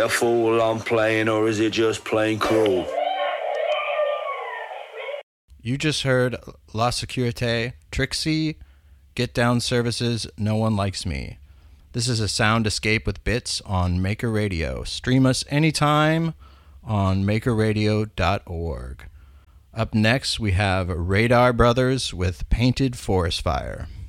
a fool I'm playing, or is it just plain cruel? You just heard La Securite, Trixie, Get Down Services, No One Likes Me. This is a sound escape with bits on Maker Radio. Stream us anytime on makerradio.org. Up next, we have Radar Brothers with Painted Forest Fire.